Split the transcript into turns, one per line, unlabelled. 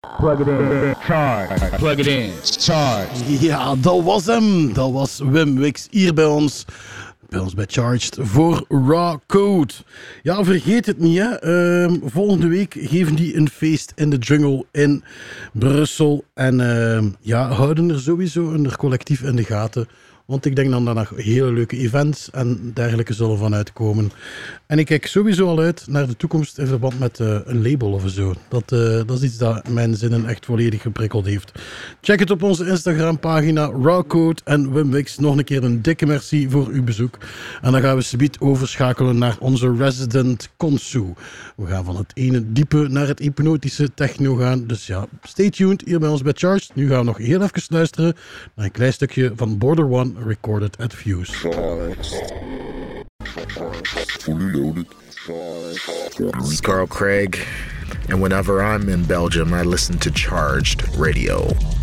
Plug it in, charge. Plug it in, charge.
Ja, dat was hem. Dat was Wim Wix hier bij ons bij Charged voor Raw Code. Ja, vergeet het niet, hè. Volgende week geven die een feest in de jungle in Brussel. En houden er sowieso een collectief in de gaten. Want ik denk dan dat er nog hele leuke events en dergelijke zullen vanuit komen. En ik kijk sowieso al uit naar de toekomst in verband met een label of zo. Dat is iets dat mijn zinnen echt volledig geprikkeld heeft. Check het op onze Instagram-pagina Rawcode en Wim Wix. Nog een keer een dikke merci voor uw bezoek. En dan gaan we subiet overschakelen naar onze resident Konsu. We gaan van het ene diepe naar het hypnotische techno gaan. Dus ja, stay tuned hier bij ons bij Charged. Nu gaan we nog heel even luisteren naar een klein stukje van Border One recorded at Fuse.
Fully loaded. This is Carl Craig, and whenever I'm in Belgium, I listen to Charged Radio.